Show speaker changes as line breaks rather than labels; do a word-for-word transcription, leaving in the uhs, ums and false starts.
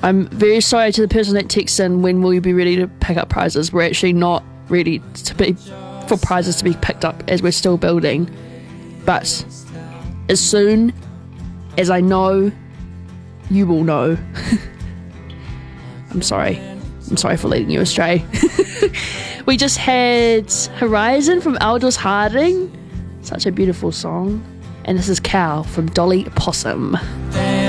I'm very sorry to the person that texts in, when will you be ready to pick up prizes? We're actually not ready to be for prizes to be picked up, as we're still building. But as soon as I know, you will know. I'm sorry. I'm sorry for leading you astray. We just had Horizon from Aldous Harding. Such a beautiful song. And this is Cow from Dolly Possum.